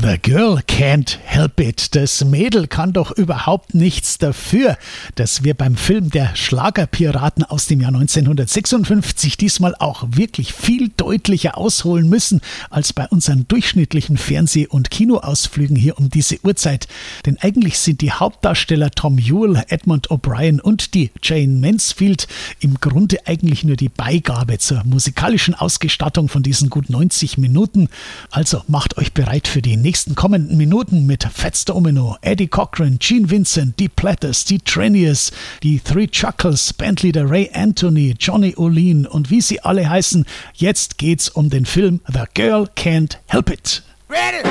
The Girl Can't Help It. Das Mädel kann doch überhaupt nichts dafür, dass wir beim Film Der Schlagerpiraten aus dem Jahr 1956 diesmal auch wirklich viel deutlicher ausholen müssen als bei unseren durchschnittlichen Fernseh- und Kinoausflügen hier um diese Uhrzeit. Denn eigentlich sind die Hauptdarsteller Tom Ewell, Edmund O'Brien und die Jane Mansfield im Grunde eigentlich nur die Beigabe zur musikalischen Ausgestattung von diesen gut 90 Minuten. Also macht euch bereit für die nächsten kommenden Minuten mit Fats Domino, Eddie Cochran, Gene Vincent, die Platters, die Treniers, die Three Chuckles, Bandleader Ray Anthony, Johnny Olin und wie sie alle heißen. Jetzt geht's um den Film The Girl Can't Help It. Ready?